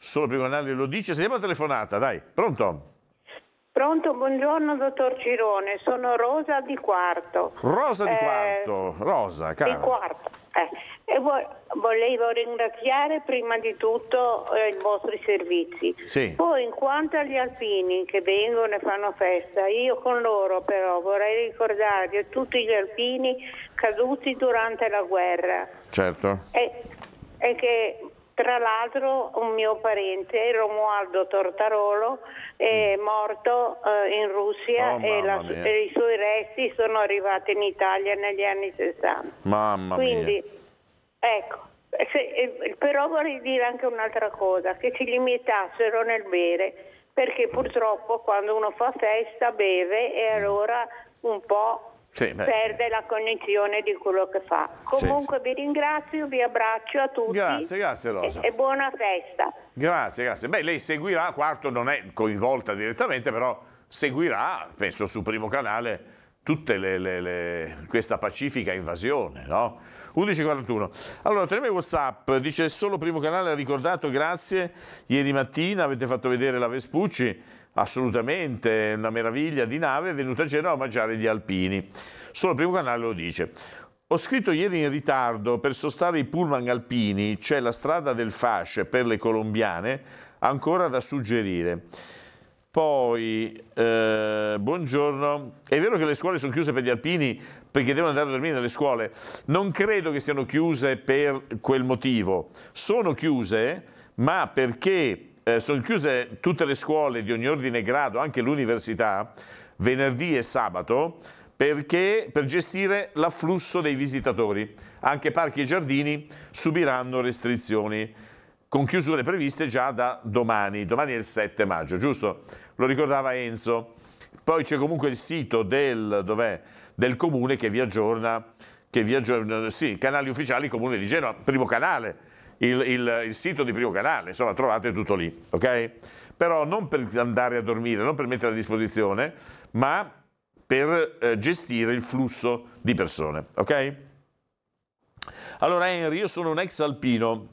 Solo primo canale lo dice. Sentiamo la telefonata, dai. Pronto? Pronto, buongiorno dottor Cirone, sono Rosa di Quarto. Rosa di Quarto, Rosa, cara. Di Quarto. E volevo ringraziare prima di tutto i vostri servizi. Sì. Poi in quanto agli alpini che vengono e fanno festa, io con loro però vorrei ricordare tutti gli alpini caduti durante la guerra. Certo. E che tra l'altro un mio parente, Romualdo Tortarolo, è morto in Russia e i suoi resti sono arrivati in Italia negli anni 60. Mamma Quindi, mia. Ecco, però vorrei dire anche un'altra cosa, che si limitassero nel bere, perché purtroppo quando uno fa festa beve e allora un po' perde la cognizione di quello che fa. Comunque vi ringrazio, vi abbraccio a tutti. Grazie Rosa. E buona festa. Grazie. Beh, lei seguirà, Quarto non è coinvolta direttamente, però seguirà, penso su Primo Canale, tutte questa pacifica invasione, no? 11:41. Allora, teniamo il WhatsApp, dice solo Primo Canale ha ricordato, grazie, ieri mattina avete fatto vedere la Vespucci, assolutamente una meraviglia di nave, è venuta a Genova a mangiare gli alpini. Solo Primo Canale lo dice. Ho scritto ieri in ritardo, per sostare i pullman alpini c'è la strada del Fasce per le colombiane, ancora da suggerire. Poi, buongiorno, è vero che le scuole sono chiuse per gli alpini perché devono andare a dormire nelle scuole? Non credo che siano chiuse per quel motivo, sono chiuse ma perché sono chiuse tutte le scuole di ogni ordine e grado, anche l'università, venerdì e sabato, perché per gestire l'afflusso dei visitatori. Anche parchi e giardini subiranno restrizioni, con chiusure previste già da domani. Domani è il 7 maggio, giusto? Lo ricordava Enzo. Poi c'è comunque il sito del comune che vi aggiorna, sì, canali ufficiali Comune di Genova, Primo Canale. Il sito di Primo Canale, insomma trovate tutto lì, ok? Però non per andare a dormire, non per mettere a disposizione, ma per gestire il flusso di persone, ok? Allora Henry, io sono un ex alpino,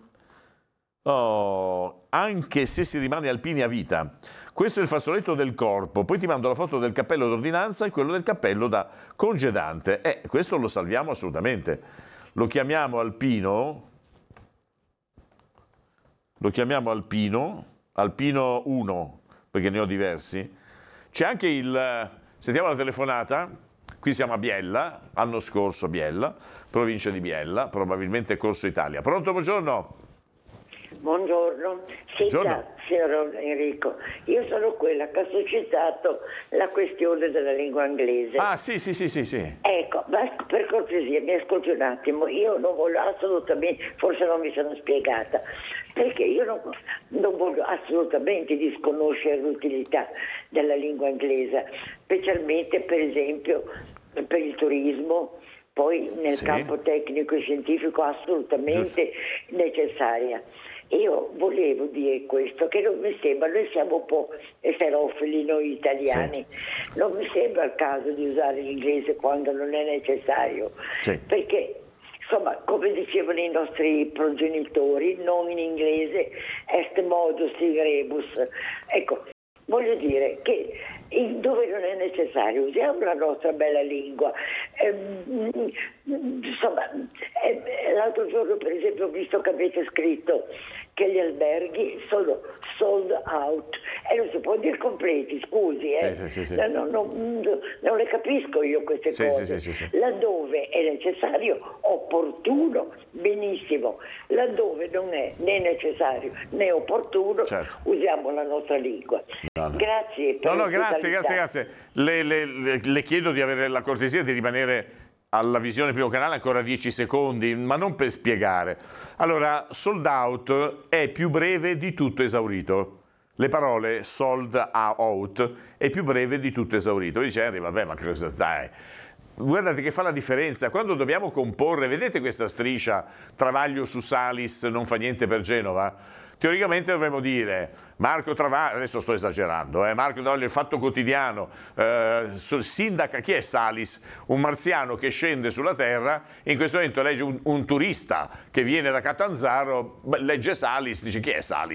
anche se si rimane alpini a vita. Questo è il fazzoletto del corpo, poi ti mando la foto del cappello d'ordinanza e quello del cappello da congedante. Questo lo salviamo assolutamente. Lo chiamiamo alpino. Alpino 1, perché ne ho diversi. C'è anche sentiamo la telefonata, qui siamo a Biella, anno scorso Biella, provincia di Biella, probabilmente Corso Italia. Pronto, buongiorno? Buongiorno, signor Enrico, io sono quella che ha suscitato la questione della lingua inglese. Ah, sì. Ecco, ma per cortesia mi ascolti un attimo, io non voglio assolutamente, forse non mi sono spiegata, perché io non voglio assolutamente disconoscere l'utilità della lingua inglese, specialmente per esempio per il turismo, poi nel campo tecnico e scientifico assolutamente necessaria. Io volevo dire questo, che non mi sembra, noi siamo un po' esterofili noi italiani, non mi sembra il caso di usare l'inglese quando non è necessario, perché insomma, come dicevano i nostri progenitori, non in inglese est modus in rebus. Ecco, voglio dire che dove non è necessario usiamo la nostra bella lingua. Insomma, l'altro giorno per esempio ho visto che avete scritto che gli alberghi sono sold out e non si può dire completi, scusi, non le capisco io queste cose. Sì. Laddove è necessario, opportuno, benissimo. Laddove non è né necessario né opportuno, usiamo la nostra lingua. Grazie. Grazie. Le chiedo di avere la cortesia di rimanere alla visione Primo Canale ancora 10 secondi, ma non per spiegare. Allora, sold out è più breve di tutto esaurito. Le parole sold out è più breve di tutto esaurito. Dice Henry, vabbè, ma cosa stai? Guardate che fa la differenza. Quando dobbiamo comporre, vedete questa striscia Travaglio su Salis non fa niente per Genova? Teoricamente dovremmo dire Marco Travaglio, adesso sto esagerando, Marco Travaglio, il Fatto Quotidiano, sindaca, chi è Salis? Un marziano che scende sulla terra, in questo momento legge un turista che viene da Catanzaro, legge Salis, dice chi è Salis?